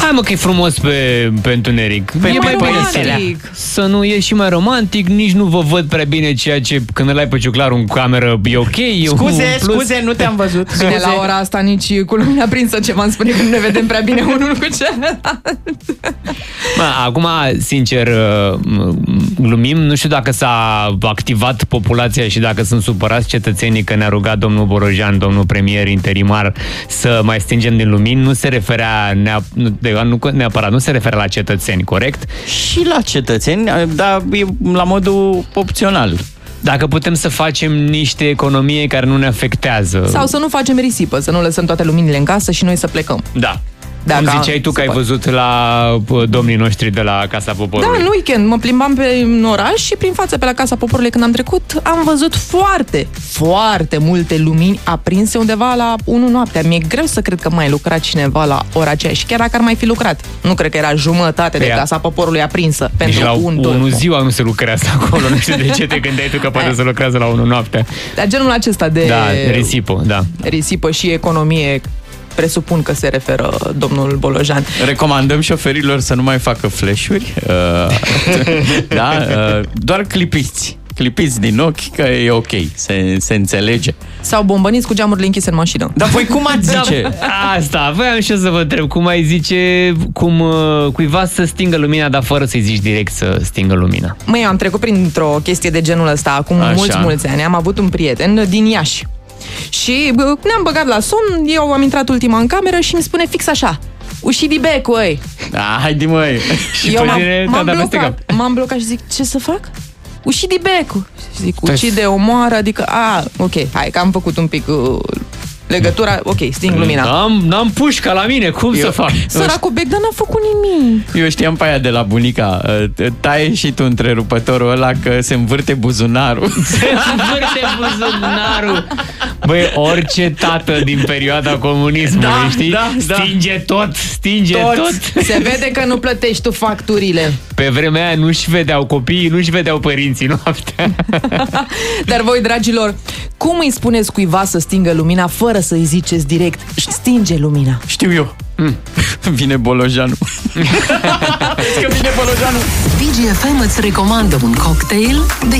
Hai mă că e frumos pe întuneric. E mai romantic. Să nu e și mai romantic, nici nu vă văd prea bine ceea ce când îl ai pe ciuclarul în cameră e ok. Scuze, nu te-am văzut. Bine, la ora asta nici cu lumina aprinsă ce v-am spune că nu ne vedem prea bine unul cu celălalt. Acum, sincer, glumim, nu știu dacă s-a activat populația și dacă sunt supărați cetățenii că ne-a rugat domnul Borojan, domnul premier interimar, să mai stingem din lumini. Nu se referea neapărat, nu se referă la cetățeni, corect? Și la cetățeni, dar e la modul opțional. Dacă putem să facem niște economie care nu ne afectează. Sau să nu facem risipă, să nu lăsăm toate luminile în casă și noi să plecăm. Da. Cum ziceai tu că ai văzut la domnii noștri de la Casa Poporului. Da, în weekend mă plimbam pe oraș și prin față pe la Casa Poporului când am trecut, am văzut foarte multe lumini aprinse undeva la 1 noaptea. Mi-e greu să cred că mai lucra cineva la ora aceea și chiar dacă ar mai fi lucrat. Nu cred că era jumătate de Casa Poporului aprinsă pentru la 1 ziua nu se lucrează acolo. Nu știu de ce te gândeai tu că poate să lucrează la 1 noaptea. Dar genul acesta de risipă și economie, presupun că se referă domnul Bolojan. Recomandăm șoferilor să nu mai facă flash-uri. Doar clipiți din ochi, că e ok, se înțelege. Sau bombăniți cu geamurile închise în mașină. Dar voi cum ați zice? Asta, voiam și eu să vă întreb, cum ai zice, cuiva să stingă lumina, dar fără să-i zici direct să stingă lumina. Măi, eu am trecut printr-o chestie de genul ăsta acum mulți ani. Am avut un prieten din Iași. Și ne-am băgat la somn, eu am intrat ultima în cameră și îmi spune fix așa: uși becu, ăi. Haide, măi. Și eu m-am blocat și zic, ce să fac? Uși becu. Și zic, uci de omoară, adică, ok, hai că am făcut un pic legătura, ok, sting lumina. N-am pușca la mine, cum să fac? Săracul bec, dar n-a făcut nimic. Eu știam pe aia de la bunica, taie și tu întrerupătorul ăla că se învârte buzunarul. Se învârte buzunarul. Băi, orice tată din perioada comunismului, știi? Stinge tot. Se vede că nu plătești tu facturile. Pe vremea aia nu-și vedeau copiii, nu-și vedeau părinții noaptea. Dar voi, dragilor, cum îi spuneți cuiva să stingă lumina fără să-i ziceți direct, stinge lumina? Știu eu. Vine Bolojanul. Că vine Bolojanul. DGFM îți recomandă un cocktail de